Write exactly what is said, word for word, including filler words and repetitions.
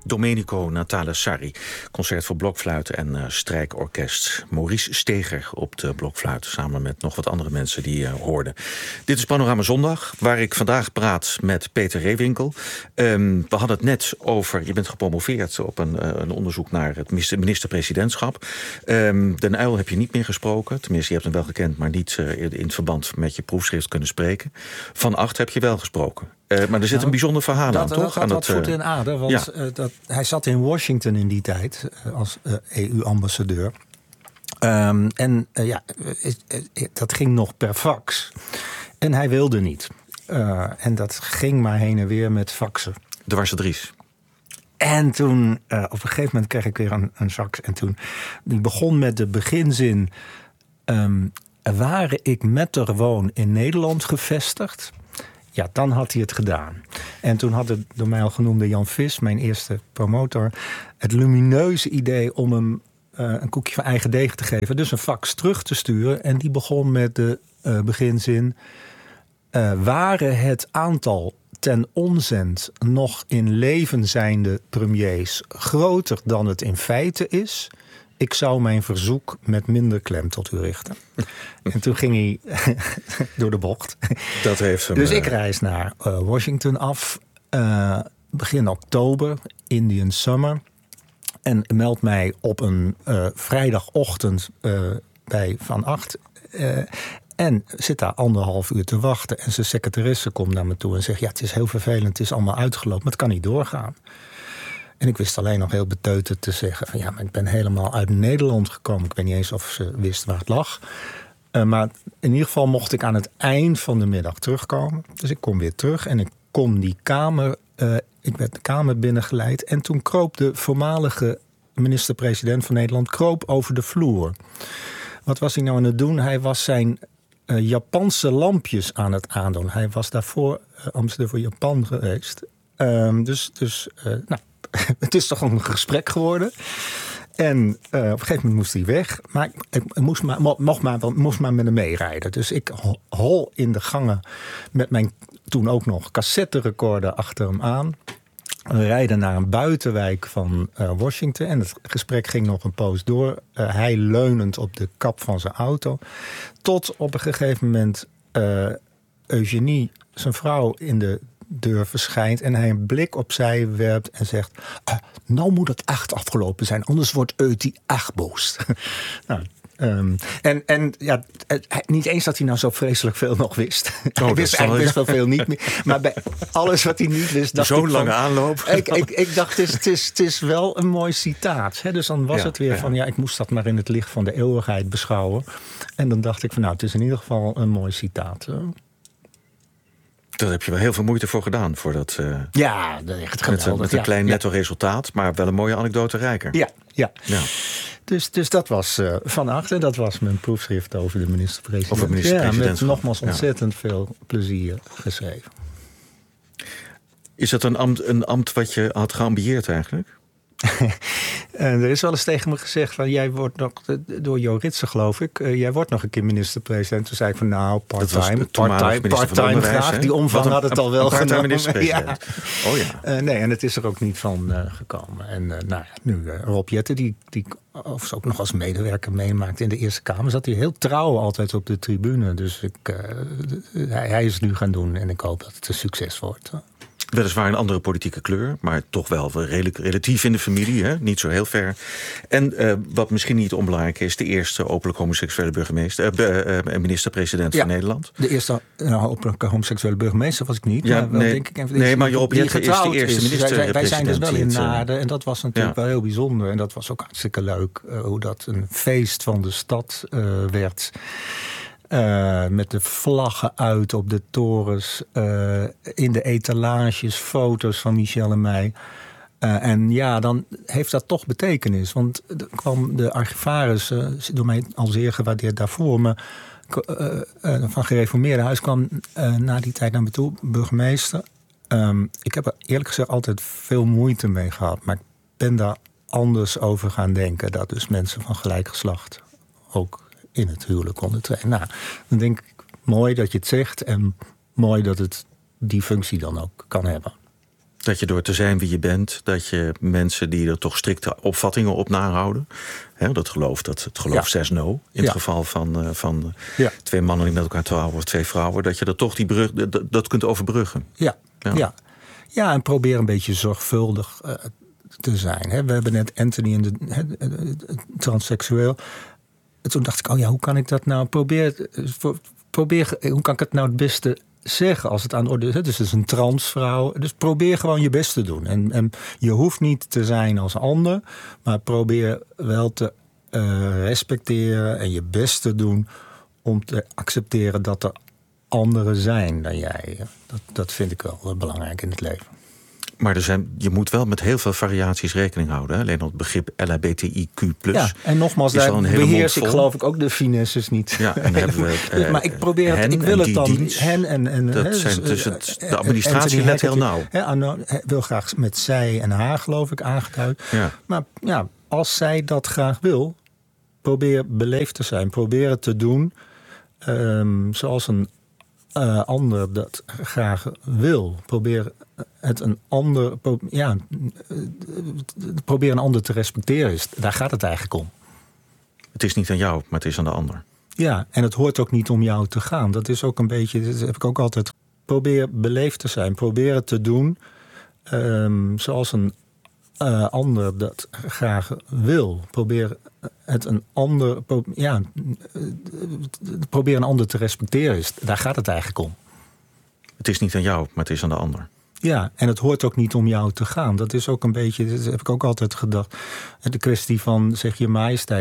Domenico Natale Sarri. Concert voor blokfluit en uh, strijkorkest. Maurice Steger op de blokfluit, samen met nog wat andere mensen die uh, hoorden. Dit is Panorama Zondag, waar ik vandaag praat met Peter Reewinkel. Um, we hadden het net over, je bent gepromoveerd op een, uh, een onderzoek naar het minister-presidentschap. Um, Den Uyl heb je niet meer gesproken. Tenminste, je hebt hem wel gekend, maar niet uh, in het verband met je proefschrift kunnen spreken. Van Agt heb je wel gesproken. Uh, maar er zit nou, een bijzonder verhaal dat, aan, dat toch? Dat aan wat het, voet in aarde, want ja. uh, dat, hij zat in Washington in die tijd uh, als uh, E U-ambassadeur. Um, en uh, ja, uh, uh, dat ging nog per fax. En hij wilde niet. Uh, en dat ging maar heen en weer met faxen. De Warse-Dries. En toen, uh, op een gegeven moment kreeg ik weer een, een fax. En toen, die begon met de beginzin. Um, Ware ik met er woon in Nederland gevestigd? Ja, dan had hij het gedaan. En toen had de door mij al genoemde Jan Vis, mijn eerste promotor, het lumineuze idee om hem uh, een koekje van eigen deeg te geven. Dus een fax terug te sturen. En die begon met de uh, beginzin. Uh, waren het aantal ten onzent nog in leven zijnde premiers groter dan het in feite is, ik zou mijn verzoek met minder klem tot u richten. En toen ging hij door de bocht. Dat heeft hem, dus ik reis naar uh, Washington af. Uh, begin oktober, Indian Summer. En meld mij op een uh, vrijdagochtend uh, bij Van Agt. Uh, en zit daar anderhalf uur te wachten. En zijn secretaresse komt naar me toe en zegt, ja, het is heel vervelend, het is allemaal uitgelopen, maar het kan niet doorgaan. En ik wist alleen nog heel beteuterd te zeggen van ja, maar ik ben helemaal uit Nederland gekomen. Ik weet niet eens of ze wist waar het lag. Uh, maar in ieder geval mocht ik aan het eind van de middag terugkomen. Dus ik kom weer terug en ik kom die kamer, uh, ik werd de kamer binnengeleid. En toen kroop de voormalige minister-president van Nederland kroop over de vloer. Wat was hij nou aan het doen? Hij was zijn uh, Japanse lampjes aan het aandoen. Hij was daarvoor uh, ambassadeur voor Japan geweest. Um, dus, dus uh, nou. Het is toch een gesprek geworden. En uh, op een gegeven moment moest hij weg. Maar ik, ik moest, maar, mocht, maar, moest maar met hem meerijden. Dus ik hol in de gangen met mijn toen ook nog cassetterecorder achter hem aan. We rijden naar een buitenwijk van uh, Washington. En het gesprek ging nog een poos door. Uh, hij leunend op de kap van zijn auto. Tot op een gegeven moment uh, Eugenie, zijn vrouw, in de deur verschijnt en hij een blik opzij werpt en zegt, ah, nou moet het echt afgelopen zijn, anders wordt Eutie echt boos. nou, um, en, en ja, niet eens dat hij nou zo vreselijk veel nog wist. Oh, hij wist eigenlijk best wel veel niet meer. Maar bij alles wat hij niet wist, dacht Zo'n ik lange van, aanloop. Ik, ik, ik dacht, het is, het, is, het is wel een mooi citaat. Hè? Dus dan was ja, het weer ja. van, ja, ik moest dat maar in het licht van de eeuwigheid beschouwen. En dan dacht ik van, nou, het is in ieder geval een mooi citaat. Daar heb je wel heel veel moeite voor gedaan. Voor dat, uh, ja, dat is echt geweldig. Met, met een ja, klein ja. netto resultaat, maar wel een mooie anekdote rijker. Ja, ja. ja. Dus, dus dat was uh, Van Agt en dat was mijn proefschrift over de minister-president. Over minister-president. Ja, met nogmaals ontzettend ja. veel plezier geschreven. Is dat een ambt, een ambt wat je had geambieerd eigenlijk? En er is wel eens tegen me gezegd van, jij wordt nog, door Jo Ritsen geloof ik, uh, jij wordt nog een keer minister-president. Toen zei ik van, nou, part-time, part-time, part-time graag. Die omvang een, had het al wel genomen. Ja. Oh ja. Uh, nee, en het is er ook niet van uh, gekomen. En uh, nou ja, nu uh, Rob Jetten, die, die of ze ook nog als medewerker meemaakt in de Eerste Kamer, zat hij heel trouw altijd op de tribune. Dus ik, uh, hij, hij is het nu gaan doen en ik hoop dat het een succes wordt. Weliswaar een andere politieke kleur, maar toch wel redelijk, relatief in de familie, hè? Niet zo heel ver. En uh, wat misschien niet onbelangrijk is, de eerste openlijk homoseksuele burgemeester, uh, uh, minister-president ja, van Nederland. De eerste uh, openlijk homoseksuele burgemeester was ik niet. Ja, maar wel, nee, denk ik, even, nee, maar Job Jetten is de eerste is. minister-president. Wij, wij zijn dus wel in Naarden en dat was natuurlijk ja. wel heel bijzonder. En dat was ook hartstikke leuk, uh, hoe dat een feest van de stad uh, werd. Uh, met de vlaggen uit op de torens, uh, in de etalages, foto's van Michel en mij. Uh, en ja, dan heeft dat toch betekenis. Want er kwam de archivaris, uh, door mij al zeer gewaardeerd daarvoor, maar uh, uh, van Gereformeerde Huis kwam uh, na die tijd naar me toe, burgemeester. Um, ik heb er eerlijk gezegd altijd veel moeite mee gehad, maar ik ben daar anders over gaan denken. Dat dus mensen van gelijk geslacht ook in het huwelijk konden treden. Nou, dan denk ik, mooi dat je het zegt en mooi dat het die functie dan ook kan hebben. Dat je door te zijn wie je bent, dat je mensen die er toch strikte opvattingen op nahouden. Hè, dat geloof, dat het geloof Ja. zes no. In Ja. het geval van, uh, van Ja. twee mannen die met elkaar trouwen of twee vrouwen. Dat je dat toch die brug, dat, dat kunt overbruggen. Ja, Ja. ja. ja. en probeer een beetje zorgvuldig uh, te zijn. Hè. We hebben net Anthony en de, he, transseksueel. En toen dacht ik, oh ja, hoe kan ik dat nou probeer, probeer hoe kan ik het nou het beste zeggen als het aan de orde is? Dus het is een transvrouw. Dus probeer gewoon je best te doen. En, en je hoeft niet te zijn als ander, maar probeer wel te uh, respecteren en je best te doen om te accepteren dat er anderen zijn dan jij. Dat, dat vind ik wel belangrijk in het leven. Maar er zijn, je moet wel met heel veel variaties rekening houden. Hè? Alleen al het begrip L H B T I Q plus. Ja, en nogmaals, daar beheers ik geloof ik ook de finesses niet. Ja, en hebben we, uh, maar ik probeer het, ik wil het dan. Dienst, hen en, en dat he, zijn dus het, de administratie let heel nauw. Hij wil graag met zij en haar, geloof ik, aangeduid. Ja. Maar ja, als zij dat graag wil, probeer beleefd te zijn. Probeer het te doen um, zoals een uh, ander dat graag wil. Probeer het een ander, pro, ja, probeer een ander te respecteren. Daar gaat het eigenlijk om. Het is niet aan jou, maar het is aan de ander. Ja, en het hoort ook niet om jou te gaan. Dat is ook een beetje, dat heb ik ook altijd. Probeer beleefd te zijn. Probeer het te doen um, zoals een uh, ander dat graag wil. Probeer het een ander, pro, ja, probeer een ander te respecteren. Daar gaat het eigenlijk om. Het is niet aan jou, maar het is aan de ander. Ja, en het hoort ook niet om jou te gaan. Dat is ook een beetje, dat heb ik ook altijd gedacht. De kwestie van, zeg je majesteit.